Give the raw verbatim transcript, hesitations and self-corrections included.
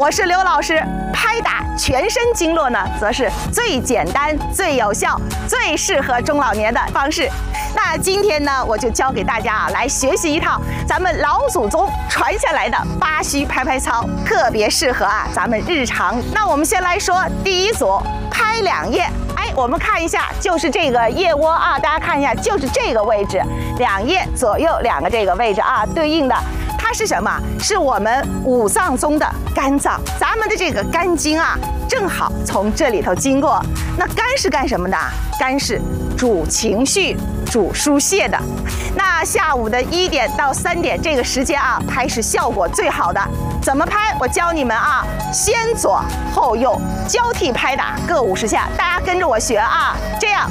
我是刘老师。拍打全身经络呢，则是最简单、最有效、最适合中老年的方式。那今天呢，我就教给大家啊，来学习一套咱们老祖宗传下来的八虚拍拍操，特别适合啊咱们日常。那我们先来说第一组，拍两腋。哎，我们看一下，就是这个腋窝啊，大家看一下，就是这个位置，两腋左右两个这个位置啊，对应的。它是什么？是我们五脏中的肝脏，咱们的这个肝经啊，正好从这里头经过。那肝是干什么的？肝是主情绪、主疏泄的。那下午的一点到三点这个时间啊，拍是效果最好的。怎么拍？我教你们啊，先左后右交替拍打各五十下，大家跟着我学啊，这样